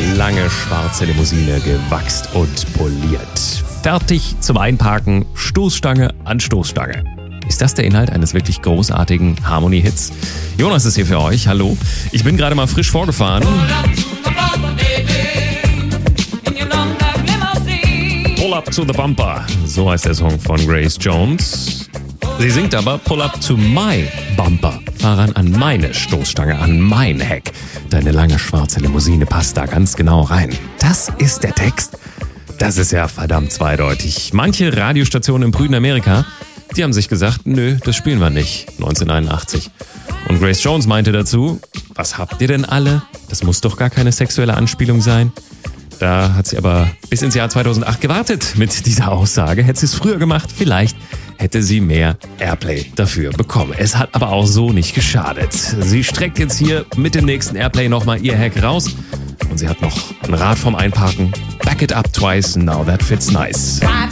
lange schwarze Limousine gewachst und poliert. Fertig zum Einparken, Stoßstange an Stoßstange. Ist das der Inhalt eines wirklich großartigen Harmony-Hits? Jonas ist hier für euch, hallo. Ich bin gerade mal frisch vorgefahren. Pull up to the bumper, so heißt der Song von Grace Jones. Sie singt aber Pull up to my bumper. Fahr an meine Stoßstange, an mein Heck. Deine lange schwarze Limousine passt da ganz genau rein. Das ist der Text. Das ist ja verdammt zweideutig. Manche Radiostationen im brüden Amerika, die haben sich gesagt, nö, das spielen wir nicht, 1981. Und Grace Jones meinte dazu, was habt ihr denn alle? Das muss doch gar keine sexuelle Anspielung sein. Da hat sie aber bis ins Jahr 2008 gewartet mit dieser Aussage. Hätte sie es früher gemacht, vielleicht hätte sie mehr Airplay dafür bekommen. Es hat aber auch so nicht geschadet. Sie streckt jetzt hier mit dem nächsten Airplay nochmal ihr Heck raus. Und sie hat noch ein Rad vom Einparken. Back it up twice, now that fits nice.